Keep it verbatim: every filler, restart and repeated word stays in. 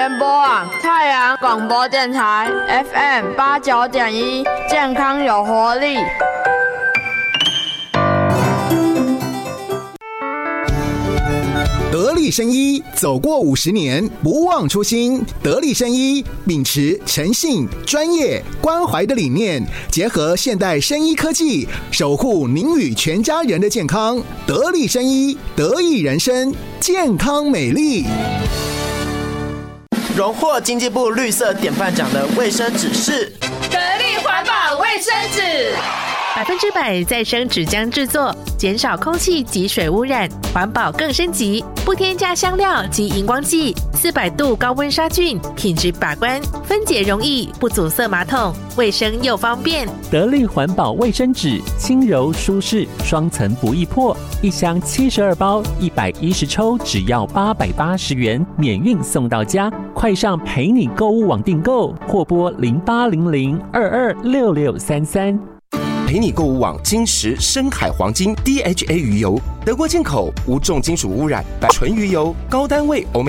联播网太阳广播电台 F M 八九点一，健康有活力。 得力生医走过五十年，不忘初心。得力生医秉持诚信、专业、关怀的理念，结合现代生医科技，守护您与全家人的健康。得力生医，得益人生，健康美丽。 荣获经济部绿色典范奖的卫生纸是得力环保卫生纸。 百分之百再生纸浆制作，减少空气及水污染，环保更升级。不添加香料及荧光剂，四百度高温杀菌，品质把关，分解容易，不阻塞马桶，卫生又方便。 得力环保卫生纸，轻柔舒适，双层不易破，一箱七十二包，一百一十抽，只要八百八十元，免运送到家。快上陪你购物网订购，或拨零八零零二二六六三三。 陪你购物网金石深海黄金 D H A 鱼油，德国进口，无重金属污染，纯鱼油，高单位欧美。